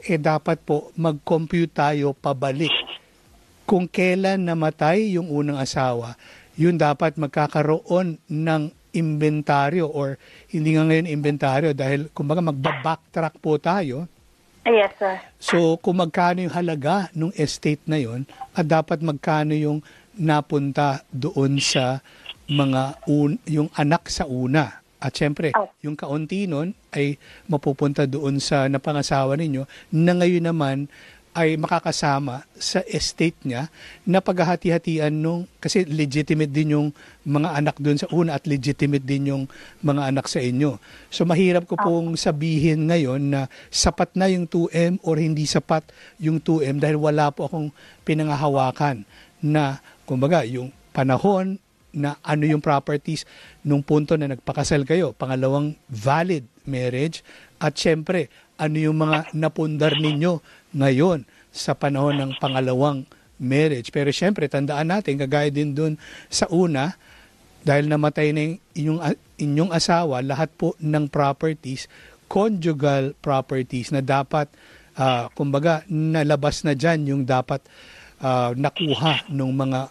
dapat po mag-compute tayo pabalik. Kung kailan namatay yung unang asawa, yun dapat magkakaroon ng inventaryo or hindi nga ngayon inventaryo dahil kumbaga magba-backtrack po tayo. Yes, sir. So kung magkano yung halaga ng estate na yun at dapat magkano yung napunta doon sa yung anak sa una. At syempre, yung kaunti nun ay mapupunta doon sa napangasawa ninyo na ngayon naman ay makakasama sa estate niya na paghahati-hatian kasi legitimate din yung mga anak doon sa una at legitimate din yung mga anak sa inyo. So mahirap ko pong sabihin ngayon na sapat na yung 2M or hindi sapat yung 2M dahil wala po akong pinangahawakan na kumbaga yung panahon na ano yung properties nung punto na nagpakasal kayo, pangalawang valid marriage at syempre ano yung mga napundar ninyo ngayon sa panahon ng pangalawang marriage. Pero syempre, tandaan natin, kagaya din dun sa una, dahil namatay na inyong asawa, lahat po ng properties, conjugal properties na dapat, kumbaga, nalabas na dyan yung dapat nakuha ng mga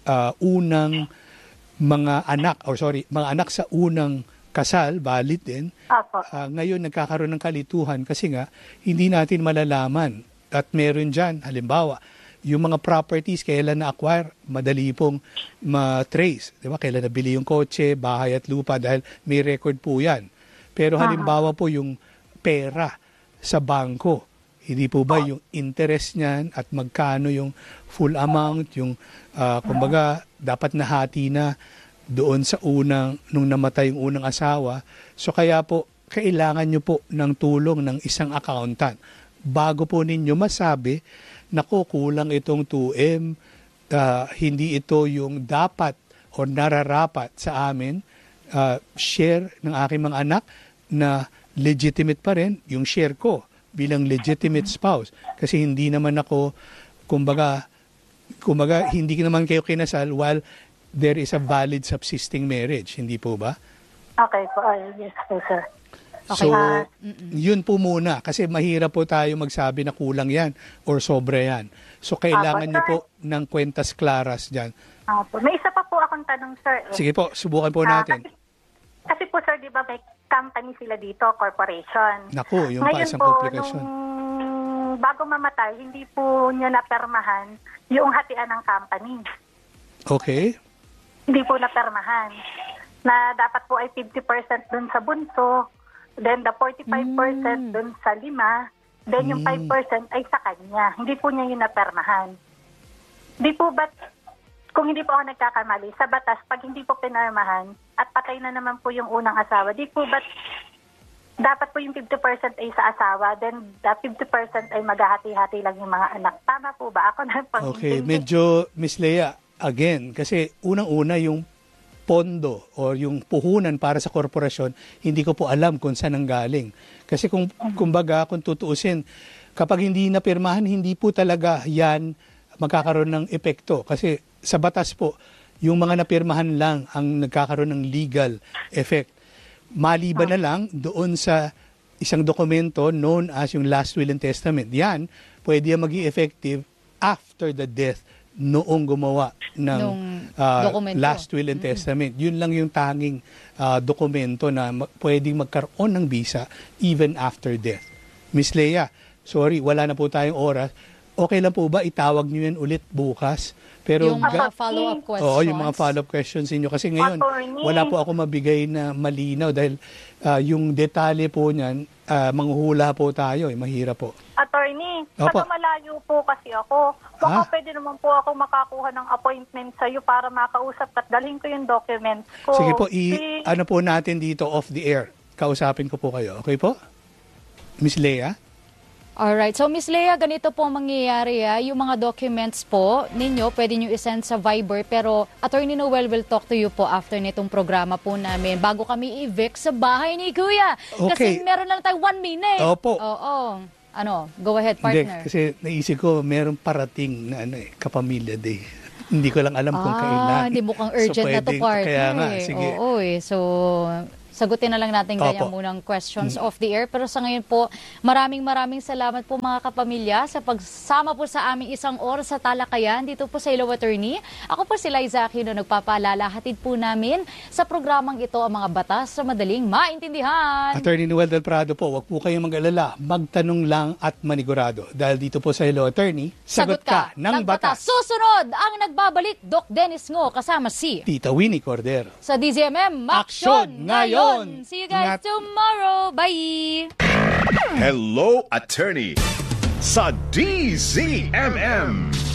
unang mga anak, mga anak sa unang kasal, valid din. Ngayon nagkakaroon ng kalituhan kasi nga hindi natin malalaman at meron dyan, halimbawa, yung mga properties kailan na-acquire, madali pong ma-trace. Diba? Kailan nabili yung kotse, bahay at lupa dahil may record po yan. Pero halimbawa po yung pera sa bangko, hindi po ba yung interest niyan at magkano yung full amount, yung kumbaga dapat nahati na doon sa nung namatay yung unang asawa. So kaya po, kailangan nyo po ng tulong ng isang accountant bago po ninyo masabi na kulang itong 2M, hindi ito yung dapat o nararapat sa amin, share ng aking mga anak na legitimate pa rin yung share ko bilang legitimate spouse. Kasi hindi naman ako, kumbaga hindi naman kayo kinasal while there is a valid subsisting marriage, hindi po ba? Okay po, yes po, sir. Okay. So, yun po muna. Kasi mahirap po tayo magsabi na kulang yan or sobra yan. So, kailangan nyo po ng kwentas klaras dyan. May isa pa po akong tanong, sir. Sige po, subukan po natin. Kasi po, sir, di ba may company sila dito, corporation. Naku, yung ngayon pa isang po, komplikasyon. Bago mamatay, hindi po niya napermahan yung hatian ng company. Okay. Hindi po napermahan. Na dapat po ay 50% dun sa bunso, then the 45% dun sa 5, then yung 5% ay sa kanya. Hindi po niya yung napermahan. Di po ba't, kung hindi po ako nagkakamali, sa batas, pag hindi po pinarmahan at patay na naman po yung unang asawa, di po ba't dapat po yung 50% ay sa asawa, then the 50% ay maghahati-hati lang yung mga anak. Tama po ba? Ako na pang Okay, medyo, Miss Lea, again, kasi unang-una yung pondo o yung puhunan para sa korporasyon, hindi ko po alam kung saan ang galing. Kasi kumbaga, kung tutuusin, kapag hindi napirmahan, hindi po talaga yan magkakaroon ng epekto. Kasi sa batas po, yung mga napirmahan lang ang nagkakaroon ng legal effect. Maliban na lang doon sa isang dokumento known as yung last will and testament. Yan, pwede yan maging effective after the death noong gumawa ng last will and testament. Yun lang yung tanging dokumento na pwedeng magkaroon ng bisa even after death. Miss Lea, sorry, wala na po tayong oras. Okay lang po ba itawag nyo yan ulit bukas? Pero yung mga follow-up questions. Oo, yung mga follow-up questions ninyo. Kasi ngayon, wala po ako mabigay na malinaw dahil yung detalye po niyan, manghuhula po tayo. Mahirap po. Attorney, saka malayo po kasi ako. Baka pwede naman po ako makakuha ng appointment sa iyo para makausap at dalhin ko yung documents ko. Sige po, ano po natin dito off the air. Kausapin ko po kayo. Okay po? Miss Lea? Alright. So, Miss Lea, ganito po ang mangyayari. Yung mga documents po ninyo, pwede nyo isend sa Viber. Pero Attorney Noel will talk to you po after nitong programa po namin bago kami evict sa bahay ni Kuya. Okay. Kasi meron lang tayo 1 minute. Opo. Oo. Ano, go ahead, partner. Hindi, kasi naisip ko, meron parating na kapamilya day. Hindi ko lang alam kung kailan. Hindi mukhang urgent na to, partner. Kaya nga, sige. Oo, So, sagutin na lang natin ganyan Opo. munang questions off the air. Pero sa ngayon po, maraming salamat po mga kapamilya sa pagsama po sa aming isang oras sa talakayan dito po sa Hello Attorney. Ako po si Liza Aquino, nagpapaalala, hatid po namin sa programang ito ang mga batas sa madaling maintindihan. Attorney Noel Del Prado po, wag po kayong mag-alala. Magtanong lang at manigurado. Dahil dito po sa Hello Attorney, sagot ka ng batas. Susunod ang nagbabalik, Doc Dennis Ngo, kasama si Tita Winnie Cordero. sa DZMM, Aksyon ngayon! See you guys tomorrow. Bye! Hello Attorney sa DZMM.